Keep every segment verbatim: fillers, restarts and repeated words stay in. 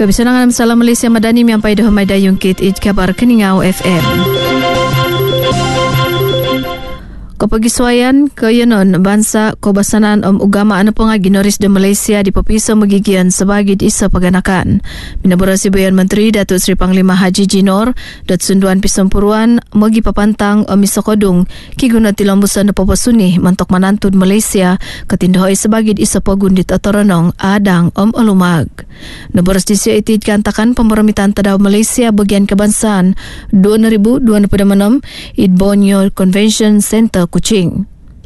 Kebisangan Salam Malaysia Madani Miampai Dahumai Dayung Kit Ij Kabar Keningau F M. Kepegiswayan keyanon bangsa kebasanan om ugama anu pengagi Noris de Malaysia di Pepisa Megigian sebagai isa paganakan. Minaburasi Bayan Menteri Datuk Seri Panglima Haji Jinor dat sunduan Pisampuruan megi papantang om Isokodung ki guna tilambusan de Papasuni mentok manantun Malaysia ketindohoi sebagai isa pagundit atoronong adang om Olumag. Naburas di sia itid kantakan pemeremitan tadaw Malaysia bagian kebangsaan dua ribu dua puluh enam Id Borneo Convention Center Kuching.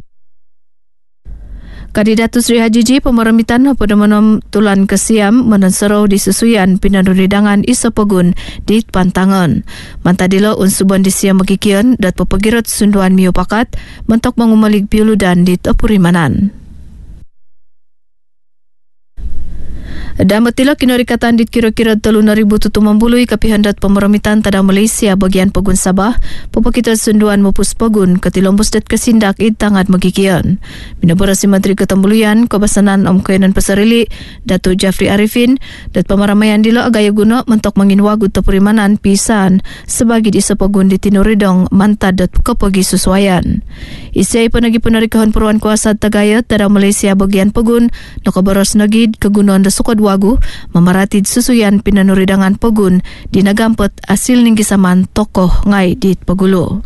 Kandidatus Sri Haji Ji pemeremitan pada menom tulan kesiam menenserau di susuyan pinanuridangan isa pegun di pantangan. Mantadilo unsuban di siam mekikian dat pepegirat sunduan miupakat mentok mengumalik piuludan di Tepurimanan. Dan betila kinarikatan dit kira-kira telu ribu tutu membului kapihandat pemeremitan tada Malaysia bagian Pegun Sabah pepakita sunduan mupus pegun ketilombus dat kesindak id tangat megigian. Minaburasi Menteri Ketembulian Kebasanan Om Kenan Pasarili Datuk Jafri Arifin dat pemaramaian dilo agaya guna mentok menginwagu Tepurimanan pisan sebagai di sepegun di Tinuridong mantad dat kepegi sesuaian. Isiai penagi penarikahan peruan kuasa Tagaya tada Malaysia bagian Pegun nakabaros nagid kegunaan da sukad wagu memaratid susuyan pinanuridangan pegun di nagampet asil ning kisaman tokoh ngai di Pegulo.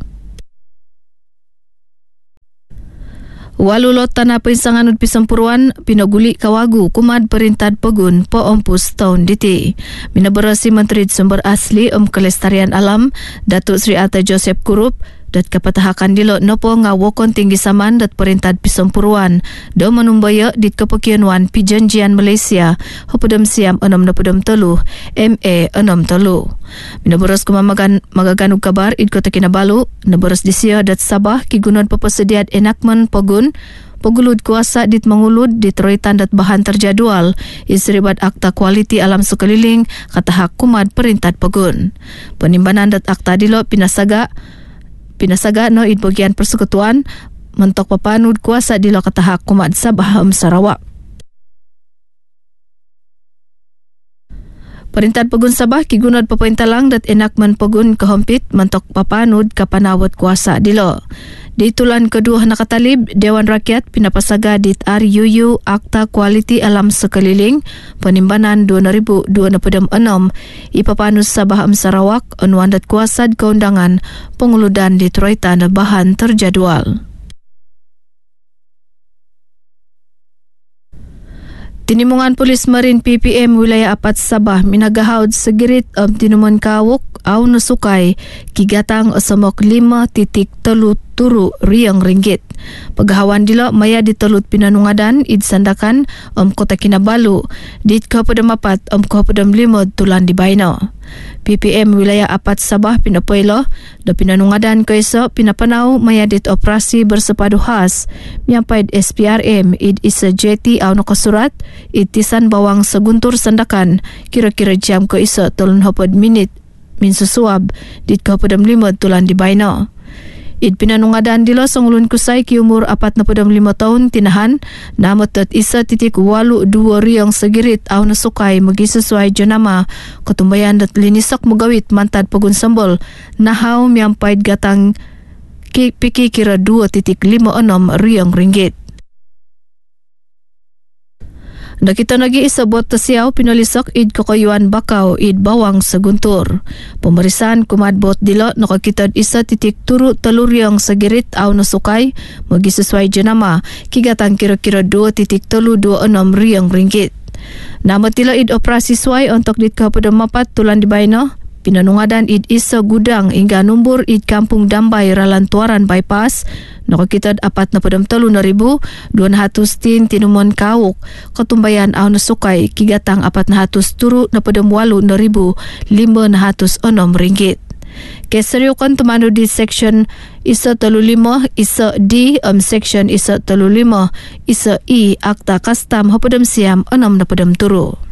Walulot tanah pinsanganut Pisampuruan pinaguli kawagu kumad perintad pegun po ompus tahun diti. Minaberasi Menteri Sumber Asli Om Kelestarian Alam Datuk Sri Atta Joseph Kurup dat kapatahakan dilo nopo ngawokon tinggi saman dat perintad Pisampuruan do menumbaya dit kepekianuan pijanjian Malaysia hopedem siam enam nepedem telu M A enam telu. Minaburas kumamagan magaganu kabar id Kota Kinabalu naburas disia dat Sabah ki gunon pepesediat enakmen pegun pegulud kuasa dit mengulud dit roitan dat bahan terjadual isribat akta kualiti alam sekeliling kata hak kumad perintad pegun. Penimbanan dat akta dilo pinasaga Pinasaga no id bagian persekutuan mentok papanud kuasa di lokatahak kumad Sabah Am Sarawak. Perintah Pegun Sabah kigunod papaintalang dat enakmen pegun kehompit mentok papanud kapanawat kuasa dilo. Di tulan kedua nakatalib Dewan Rakyat pinapasaga dit R U U Akta Kualiti Alam Sekeliling penimbanan dua ribu dua puluh enam ipapanus Sabah Am Sarawak anuan dat kuasa keundangan penguludan di troitan bahan terjadual. Tinimungan Polis Marin P P M wilayah Apat Sabah minagahaud segirit om tinuman kawuk au nasukay kigatang osamok lima titik telu turu riang ringgit. Pagahawan dilo maya ditelut pinanungadan id sandakan om Kota Kinabalu dit kapadam apat om kapadam lima tulan di Baino. P P M wilayah Apat Sabah pinapoilo da pinanungadan kaiso pinapanaw maya dit operasi bersepadu khas miampaid S P R M id isa jeti au nakasurat id tisan bawang seguntur sandakan kira-kira jam ke isa tulun hopod minit min susuab dit kapadam lima tulan di Baino. Id pinanungadan dilo sangulun kusay ki umur apat na pudam lima tahun tinahan namot at isa titik walu dua riang segirit aw nasukay magisesuay jonama katumbayan dat linisok magawit mantad Pegun Sambol nahaw miampaid gatang ki pikikira dua titik lima enam riang ringgit. Nakita nagi isa bot tasiyaw pinalisok id kakayuan bakaw id bawang seguntur. Pemeriksaan kumad bot dilo nakakitad isa titik turu teluryang segirit aw nasukay magisesuai jenama kigatang kira-kira dua titik telu dua enam riang ringgit. Nama tila id operasi suai untuk dit kapadam mapat tulan di Baino. Pinanungadan id isa gudang hingga numbur id Kampung Dambay Ralantuaran Bypass nakakitad apat na padam telu na ribu dua hatus tin tinumon kawuk katumbayan aw nasukay kigatang apat na hatus turu na padam walu na ribu lima na hatus onom ringgit. Keseryukan tumano di section isa telu lima isa D um section isa telu lima isa E akta kastam hapadam siam enam na padam turu.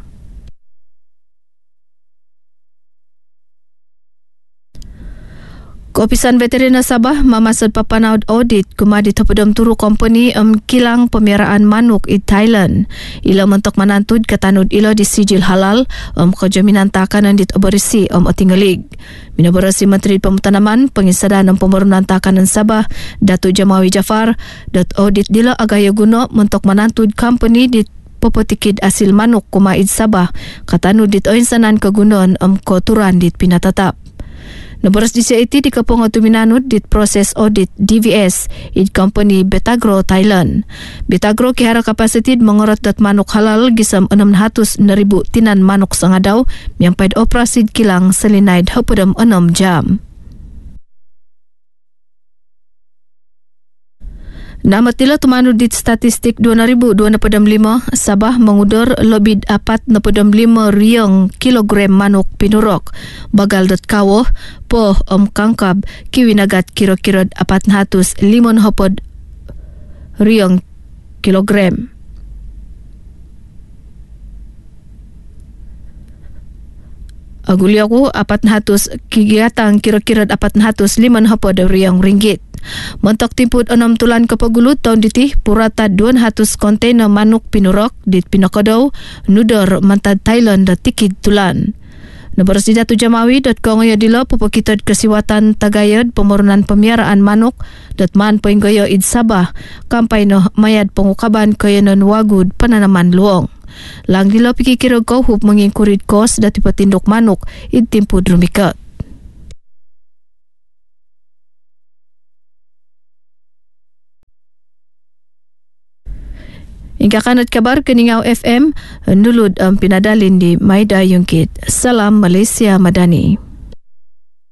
Kopisan Veterina Sabah mamasad papanaud audit kumadi tapudam turu company am kilang pemiaraan manuk di Thailand. Ila mentok manantud katanud ila di sijil halal am kejaminan takanan dit oberisi am otingalig. Minabarasi Menteri Pemutanaman pengisadan am pemberunan takanan Sabah Datuk Jamawi Jafar dat audit dila agaya guna mentok manantud company dit popotikid asil manuk kumaid Sabah katanud dit oinsanan kegunaan am koturan dit pinatatap. Nabaras di C I T di kapong atuminanod dit proses audit D V S id company Betagro Thailand. Betagro kihara kapasitid mengurut dat manuk halal gisam enam ratus ribu tinan manuk sangadaw miyampaid operasid kilang selinaid hapudam enam jam. Nama tila tumanu dit statistik dua ribu dua puluh lima Sabah mengudar lebih apat enam lima riang kilogram manuk pinurok bagal dot kawoh poh om kangkab kiwinagat kira-kira apat ratus lima hopod riang kilogram. Aguliaku apat ratus kegiatan kira-kira apat ratus lima hopod riang ringgit. Mentok timput enam tulan kepagulut tahun ditih purata dua ratus kontainer manuk pinurok di Pinakodaw, Nudor, mantad Thailand da tikid tulan. Nabaras di Datuk Jamawi dot ko ngaya dila pupukitod kesiwatan tagayad pemerunan pemiaraan manuk dot man poinggaya id Sabah kampay no mayad pengukaban kayanan wagud penanaman luong. Lang dila pikikira kauhup mengingkurit kos dati patindok manuk id timpud rumikat. Hingga kanat kabar Keningau F M, nulud ang pinadalin di Maida Yungkit. Salam Malaysia Madani.